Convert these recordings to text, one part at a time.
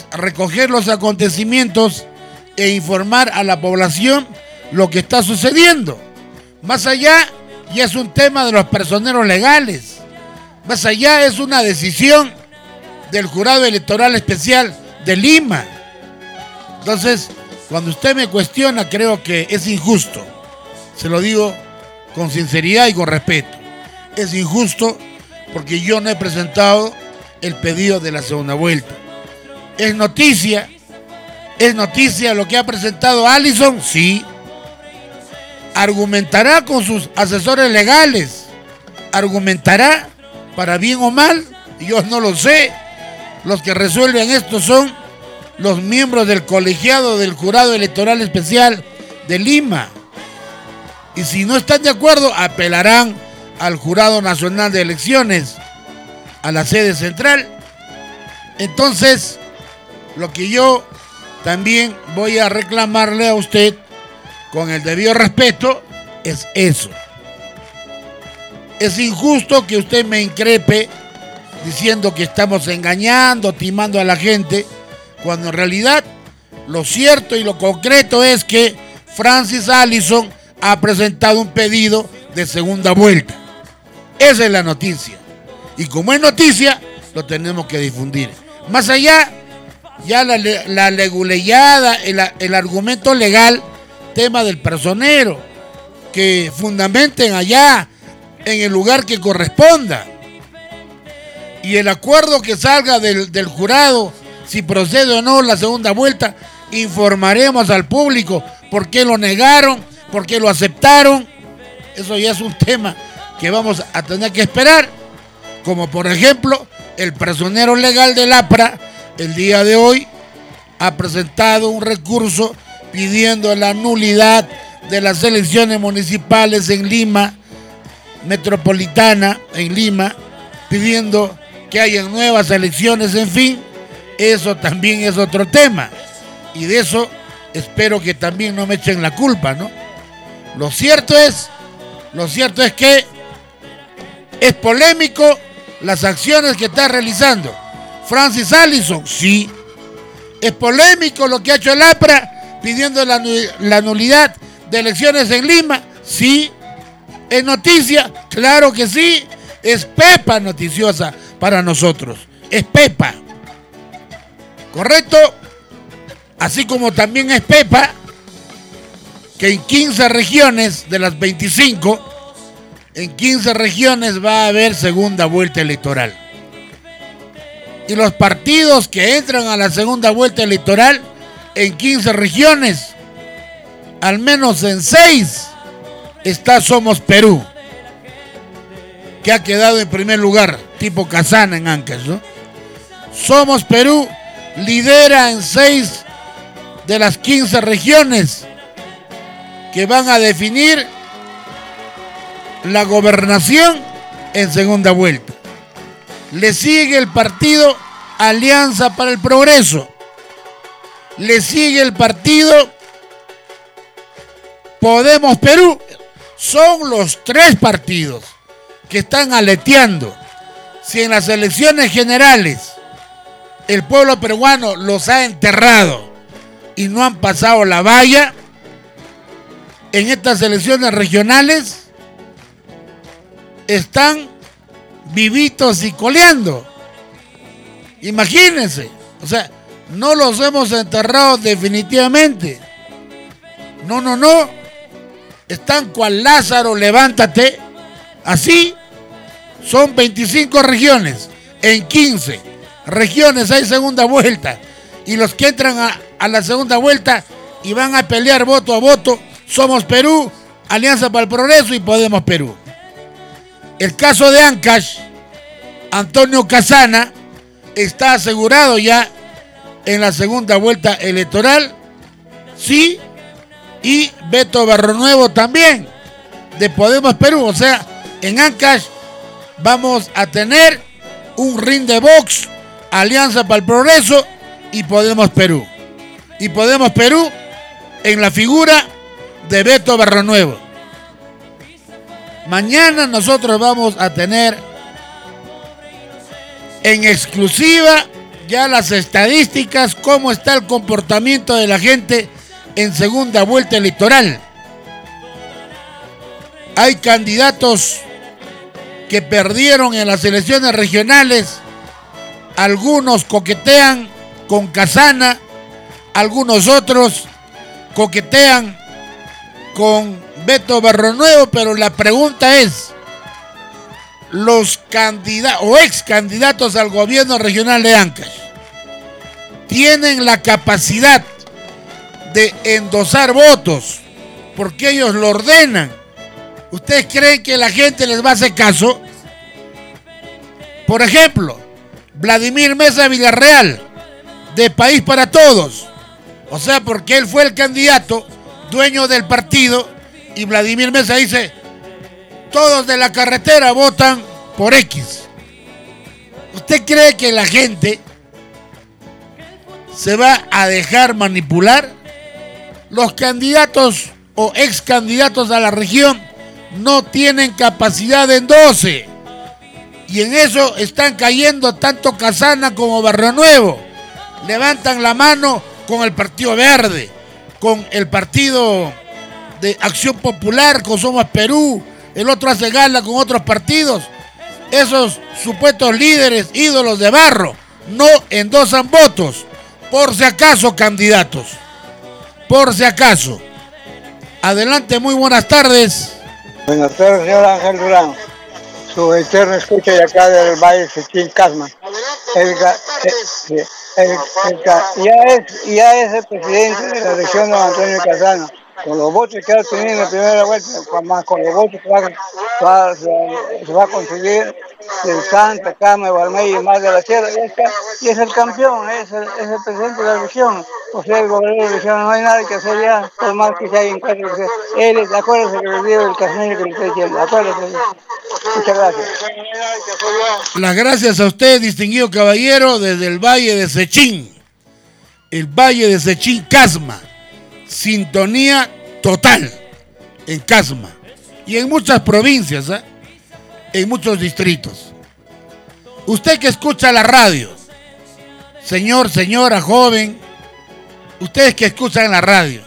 recoger los acontecimientos e informar a la población lo que está sucediendo. Más allá, ya es un tema de los personeros legales. Más allá, es una decisión del Jurado Electoral Especial de Lima. Entonces, cuando usted me cuestiona, creo que es injusto. Se lo digo con sinceridad y con respeto. Es injusto porque yo no he presentado el pedido de la segunda vuelta. ¿Es noticia lo que ha presentado Allison? Sí. ¿Argumentará con sus asesores legales? ¿Argumentará para bien o mal? Yo no lo sé. Los que resuelven esto son los miembros del colegiado del Jurado Electoral Especial de Lima. Y si no están de acuerdo, apelarán al Jurado Nacional de Elecciones, a la sede central. Entonces, lo que yo también voy a reclamarle a usted, con el debido respeto, es eso. Es injusto que usted me increpe diciendo que estamos engañando, timando a la gente, cuando en realidad lo cierto y lo concreto es que Francis Allison ha presentado un pedido de segunda vuelta. Esa es la noticia. Y como es noticia, lo tenemos que difundir. Más allá, ya la leguleyada, el argumento legal, tema del personero, que fundamenten allá en el lugar que corresponda. Y el acuerdo que salga del jurado, si procede o no la segunda vuelta, informaremos al público por qué lo negaron, por qué lo aceptaron. Eso ya es un tema que vamos a tener que esperar. Como por ejemplo, el personero legal del APRA, el día de hoy, ha presentado un recurso pidiendo la nulidad de las elecciones municipales en Lima, metropolitana en Lima, pidiendo que haya nuevas elecciones, en fin. Eso también es otro tema. Y de eso espero que también no me echen la culpa, ¿no? Lo cierto es que es polémico las acciones que está realizando Francis Allison, sí. Es polémico lo que ha hecho el APRA pidiendo la nulidad de elecciones en Lima, sí. ¿Es noticia? Claro que sí. Es pepa noticiosa para nosotros. Es pepa. ¿Correcto? Así como también es pepa que en 15 regiones de las 25, en 15 regiones va a haber segunda vuelta electoral. Y los partidos que entran a la segunda vuelta electoral en 15 regiones, al menos en 6, está Somos Perú, que ha quedado en primer lugar, tipo Casana en Ancash, ¿no? Somos Perú lidera en 6 de las 15 regiones que van a definir la gobernación en segunda vuelta. Le sigue el partido Alianza para el Progreso. Le sigue el partido Podemos Perú. Son los 3 partidos que están aleteando. Si en las elecciones generales el pueblo peruano los ha enterrado y no han pasado la valla, en estas elecciones regionales están vivitos y coleando. Imagínense, o sea, no los hemos enterrado definitivamente. No. Están cual Lázaro, levántate. Así son 25 regiones. En 15 regiones hay segunda vuelta. Y los que entran a la segunda vuelta y van a pelear voto a voto, Somos Perú, Alianza para el Progreso y Podemos Perú. El caso de Ancash, Antonio Casana, está asegurado ya en la segunda vuelta electoral, sí, y Beto Barronuevo también, de Podemos Perú. O sea, en Ancash vamos a tener un ring de box, Alianza para el Progreso y Podemos Perú. Y Podemos Perú en la figura de Beto Barronuevo. Mañana nosotros vamos a tener en exclusiva ya las estadísticas, cómo está el comportamiento de la gente en segunda vuelta electoral. Hay candidatos que perdieron en las elecciones regionales, algunos coquetean con Casana, algunos otros coquetean con Beto Barronuevo, pero la pregunta es, los candidatos o ex candidatos al gobierno regional de Ancash tienen la capacidad de endosar votos porque ellos lo ordenan. ¿Ustedes creen que la gente les va a hacer caso? Por ejemplo, Vladimir Mesa Villarreal, de País para Todos. O sea, porque él fue el candidato, dueño del partido, y Vladimir Mesa dice, todos de la carretera votan por X. ¿Usted cree que la gente se va a dejar manipular? Los candidatos o ex candidatos a la región no tienen capacidad de endose. Y en eso están cayendo tanto Casana como Barrionuevo. Levantan la mano con el Partido Verde, con el Partido de Acción Popular, con Somos Perú, el otro hace gala con otros partidos. Esos supuestos líderes, ídolos de barro, no endosan votos. Por si acaso, candidatos. Por si acaso. Adelante, muy buenas tardes. Buenas tardes, señor Ángel Durán. Su eterno escucha de acá del Valle de Sechín, Casma. Ya es el presidente de la región de Antonio Casana. Con los votos que ha tenido en la primera vuelta, más con los votos que se va a conseguir del Santa, Cama, Guarmey y más de la Sierra, y es el campeón, es el presidente de la región. O sea, el gobernador de la región, no hay nada que hacer ya, por más que se haya encuentro. Él es, acuérdese que le dio el castillo que le está diciendo, acuérdese. Muchas gracias. Las gracias a usted, distinguido caballero, desde el Valle de Sechín. El Valle de Sechín, Casma. Sintonía total en Casma y en muchas provincias, en muchos distritos. Usted que escucha la radio, señor, señora, joven, ustedes que escuchan la radio,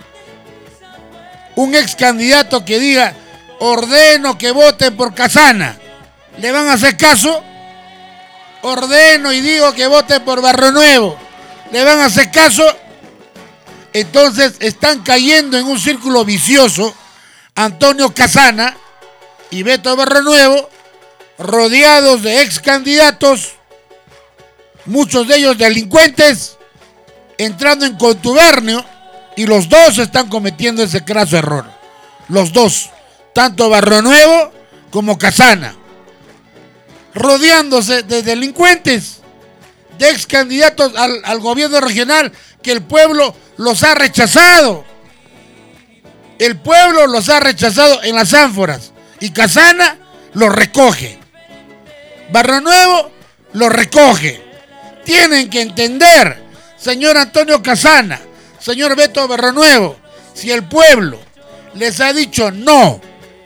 un ex candidato que diga, ordeno que voten por Casana, ¿le van a hacer caso? Ordeno y digo que voten por Barrionuevo, ¿le van a hacer caso? Entonces están cayendo en un círculo vicioso Antonio Casana y Beto Barrionuevo, rodeados de ex candidatos, muchos de ellos delincuentes, entrando en contubernio, y los dos están cometiendo ese craso error. Los dos, tanto Barrionuevo como Casana, rodeándose de delincuentes, de ex candidatos al gobierno regional, que el pueblo los ha rechazado. El pueblo los ha rechazado en las ánforas y Casana los recoge. Barrionuevo los recoge. Tienen que entender, señor Antonio Casana, señor Beto Barrionuevo, si el pueblo les ha dicho no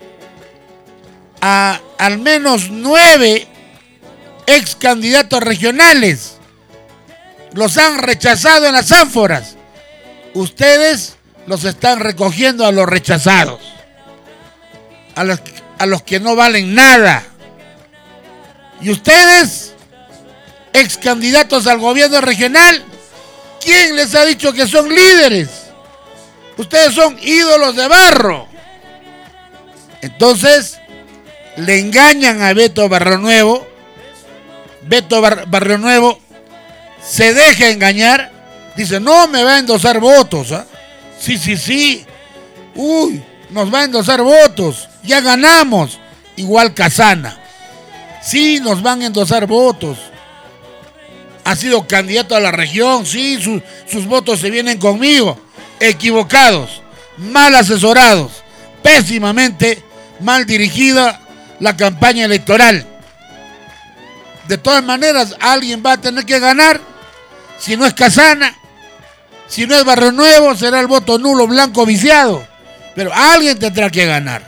a al menos 9 ex candidatos regionales, los han rechazado en las ánforas, ustedes los están recogiendo a los rechazados, a los que no valen nada. Y ustedes, ex candidatos al gobierno regional, ¿quién les ha dicho que son líderes? Ustedes son ídolos de barro. Entonces, le engañan a Beto Barrionuevo. Beto Barrionuevo se deja engañar, dice, no me va a endosar votos, ¿eh? Sí, uy, nos va a endosar votos, ya ganamos, igual Casana, sí, nos van a endosar votos, ha sido candidato a la región, sí, sus votos se vienen conmigo, equivocados, mal asesorados, pésimamente mal dirigida la campaña electoral. De todas maneras, alguien va a tener que ganar. Si no es Casana, si no es Barrionuevo, será el voto nulo, blanco, viciado. Pero alguien tendrá que ganar.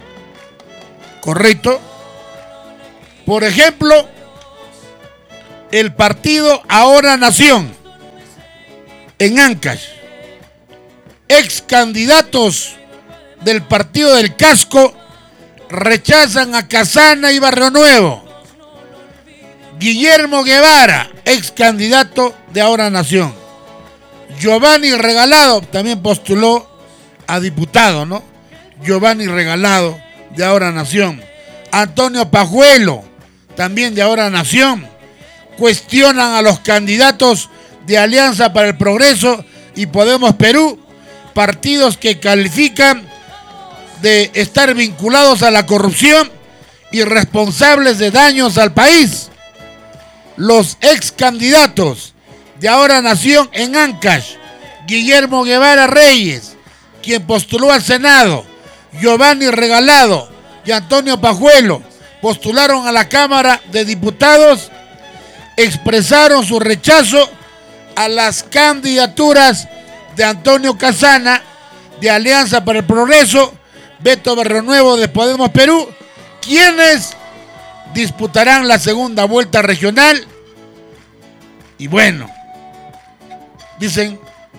¿Correcto? Por ejemplo, el partido Ahora Nación en Ancash. Ex candidatos del partido del Casco rechazan a Casana y Barrio Nuevo. Guillermo Guevara, ex candidato de Ahora Nación. Giovanni Regalado también postuló a diputado, ¿no? Giovanni Regalado de Ahora Nación. Antonio Pajuelo, también de Ahora Nación. Cuestionan a los candidatos de Alianza para el Progreso y Podemos Perú, partidos que califican de estar vinculados a la corrupción y responsables de daños al país. Los ex candidatos de Ahora Nación en Ancash, Guillermo Guevara Reyes, quien postuló al Senado, Giovanni Regalado y Antonio Pajuelo, postularon a la Cámara de Diputados, expresaron su rechazo a las candidaturas de Antonio Casana, de Alianza para el Progreso, Beto Barrionuevo de Podemos Perú, quienes disputarán la segunda vuelta regional. Y bueno, dicen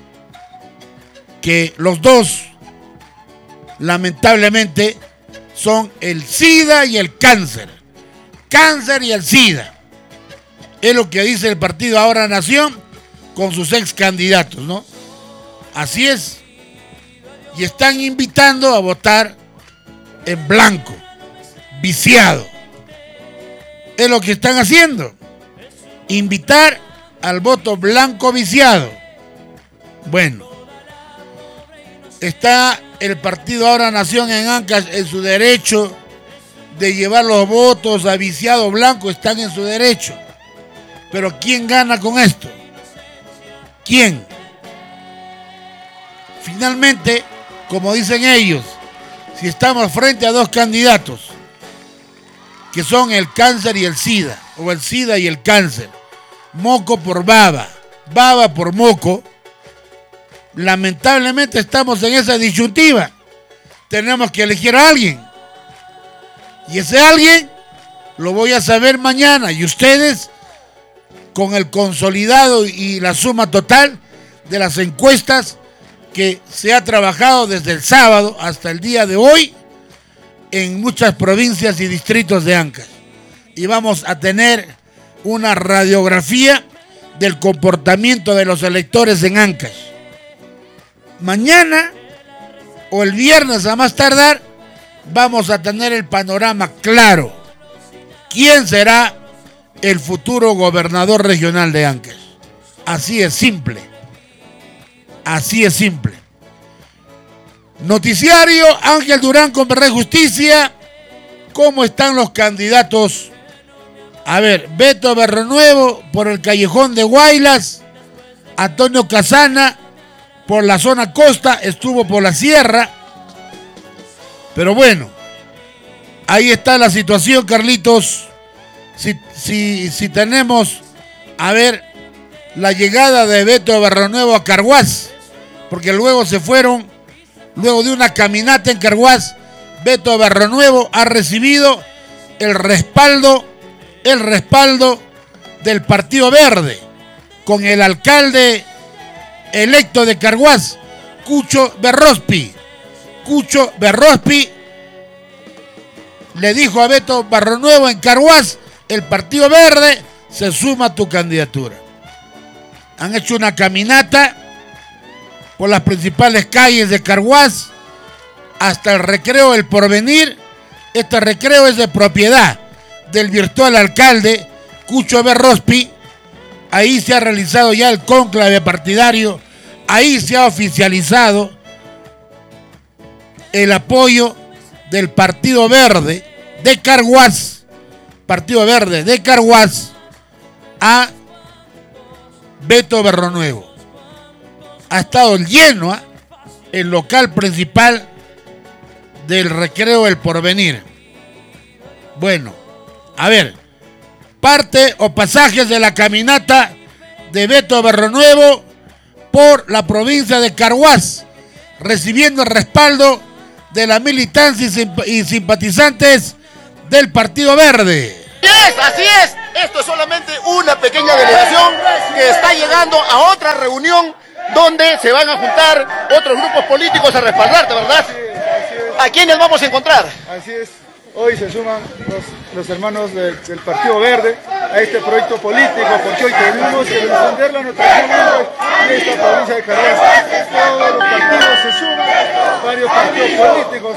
que los dos, lamentablemente, son el SIDA y el cáncer. Cáncer y el SIDA. Es lo que dice el partido Ahora Nación con sus ex candidatos, ¿no? Así es. Y están invitando a votar en blanco, viciado. Es lo que están haciendo. Invitar al voto blanco viciado. Bueno, está el partido Ahora Nación en Ancash en su derecho de llevar los votos a viciado blanco, están en su derecho. Pero ¿quién gana con esto? ¿Quién? Finalmente, como dicen ellos, si estamos frente a dos candidatos que son el cáncer y el SIDA, o el SIDA y el cáncer, moco por baba, baba por moco, lamentablemente estamos en esa disyuntiva. Tenemos que elegir a alguien. Y ese alguien lo voy a saber mañana. Y ustedes, con el consolidado y la suma total de las encuestas que se ha trabajado desde el sábado hasta el día de hoy en muchas provincias y distritos de Ancash. Y vamos a tener una radiografía del comportamiento de los electores en Ancash. Mañana o el viernes a más tardar vamos a tener el panorama claro. ¿Quién será el futuro gobernador regional de Ancash? Así es simple. Así es simple. Noticiario Ángel Durán con Verdad y Justicia. ¿Cómo están los candidatos? A ver, Beto Barrionuevo por el Callejón de Guaylas, Antonio Casana por la zona costa, estuvo por la sierra. Pero bueno, ahí está la situación, Carlitos. Si tenemos, a ver, la llegada de Beto Barrionuevo a Carhuaz, porque luego se fueron, luego de una caminata en Carhuaz, Beto Barrionuevo ha recibido el respaldo del Partido Verde, con el alcalde electo de Carhuaz, Cucho Berrospi. Cucho Berrospi le dijo a Beto Barrionuevo en Carhuaz: el Partido Verde se suma a tu candidatura. Han hecho una caminata por las principales calles de Carhuaz hasta el recreo El Porvenir. Este recreo es de propiedad del virtual alcalde Cucho Berrospi. Ahí se ha realizado ya el cónclave partidario, ahí se ha oficializado el apoyo del Partido Verde de Carhuaz, Partido Verde de Carhuaz, a Beto Barrionuevo. Ha estado lleno el local principal del recreo El Porvenir. Bueno, a ver, parte o pasajes de la caminata de Beto Barrionuevo por la provincia de Carhuaz, recibiendo el respaldo de la militancia y simpatizantes del Partido Verde. Así es. Esto es solamente una pequeña delegación que está llegando a otra reunión donde se van a juntar otros grupos políticos a respaldarte, ¿verdad? ¿A quiénes vamos a encontrar? Así es. Hoy se suman los hermanos del Partido Verde a este proyecto político, porque hoy tenemos que defender la nutrición en esta provincia de Carhuaz. Todos los partidos se suman, varios partidos políticos.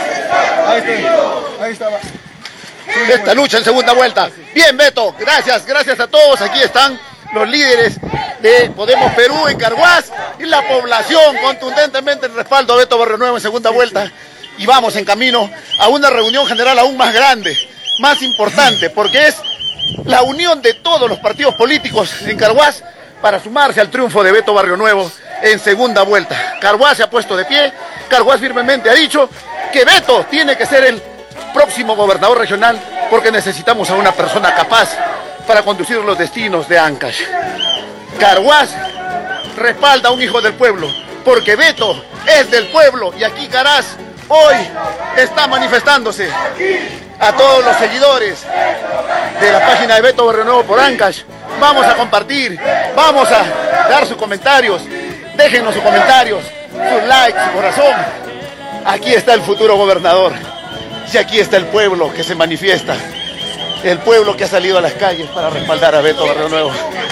Ahí está. Esta lucha en segunda vuelta. Bien, Beto, gracias a todos. Aquí están los líderes de Podemos Perú en Carhuaz y la población contundentemente en respaldo a Beto Barrionuevo en segunda vuelta. Y vamos en camino a una reunión general aún más grande, más importante, porque es la unión de todos los partidos políticos en Carhuaz para sumarse al triunfo de Beto Barrionuevo en segunda vuelta. Carhuaz se ha puesto de pie, Carhuaz firmemente ha dicho que Beto tiene que ser el próximo gobernador regional porque necesitamos a una persona capaz para conducir los destinos de Ancash. Carhuaz respalda a un hijo del pueblo porque Beto es del pueblo y aquí Caraz hoy está manifestándose. A todos los seguidores de la página de Beto Barrionuevo por Ancash, vamos a compartir, vamos a dar sus comentarios, déjenos sus comentarios, sus likes, su corazón. Aquí está el futuro gobernador y aquí está el pueblo que se manifiesta, el pueblo que ha salido a las calles para respaldar a Beto Barrionuevo.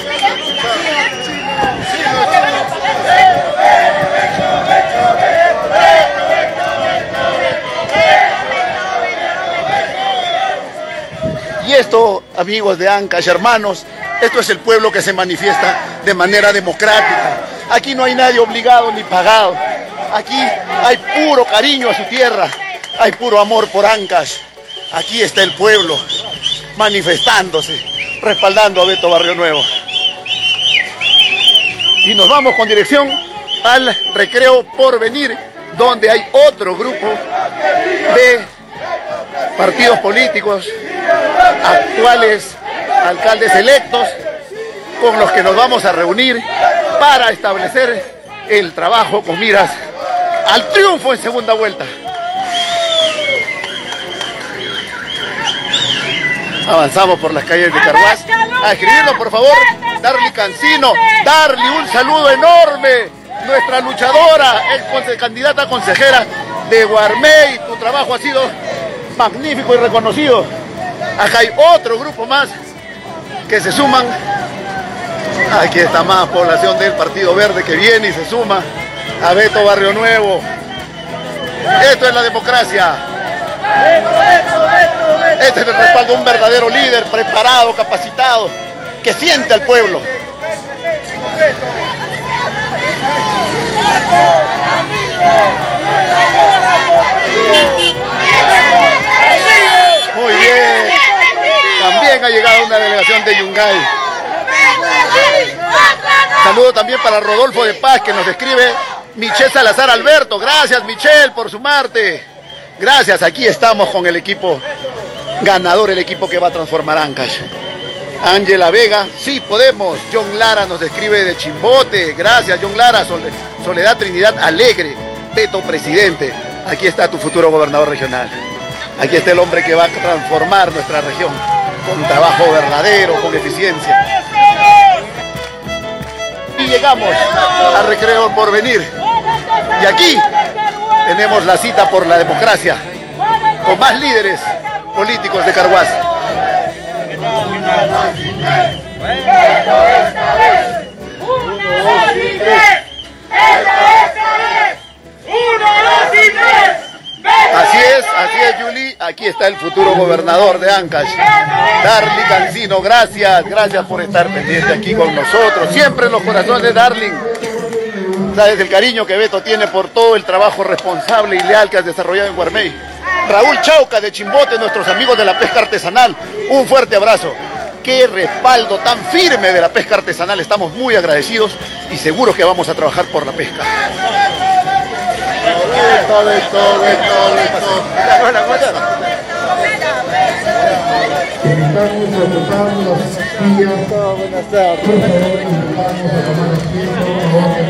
Y esto, amigos de Ancash, hermanos, esto es el pueblo que se manifiesta de manera democrática. Aquí no hay nadie obligado ni pagado. Aquí hay puro cariño a su tierra, hay puro amor por Ancash. Aquí está el pueblo manifestándose, respaldando a Beto Barrionuevo. Y nos vamos con dirección al Recreo Porvenir, donde hay otro grupo de partidos políticos, actuales alcaldes electos, con los que nos vamos a reunir para establecer el trabajo con miras al triunfo en segunda vuelta. Avanzamos por las calles de Carhuaz. A escribirlo, por favor, Darly Cancino. Darly, un saludo enorme. Nuestra luchadora, candidata a consejera de Guarmey. Tu trabajo ha sido magnífico y reconocido. Acá hay otro grupo más que se suman. Aquí está más población del Partido Verde que viene y se suma a Beto Barrionuevo. Esto es la democracia. Este es el respaldo de un verdadero líder preparado, capacitado, que siente al pueblo. Muy bien. También ha llegado una delegación de Yungay. Saludo también para Rodolfo de Paz, que nos escribe Michelle Salazar Alberto. Gracias, Michelle, por sumarte. Gracias, aquí estamos con el equipo ganador, el equipo que va a transformar Ancash. Ángela Vega, sí podemos. John Lara nos escribe de Chimbote. Gracias, John Lara. Soledad Trinidad Alegre, Beto presidente. Aquí está tu futuro gobernador regional. Aquí está el hombre que va a transformar nuestra región con trabajo verdadero, con eficiencia. Y llegamos al Recreo Porvenir. Y aquí tenemos la cita por la democracia con más líderes políticos de Carhuaz. Así es, Yuli. Aquí está el futuro gobernador de Ancash, Darly Cancino. Gracias por estar pendiente aquí con nosotros. Siempre en los corazones, Darling. Sabes el cariño que Beto tiene por todo el trabajo responsable y leal que has desarrollado en Guarmey. Raúl Chauca de Chimbote, nuestros amigos de la pesca artesanal, un fuerte abrazo. Qué respaldo tan firme de la pesca artesanal, estamos muy agradecidos y seguros que vamos a trabajar por la pesca. Buenas tardes.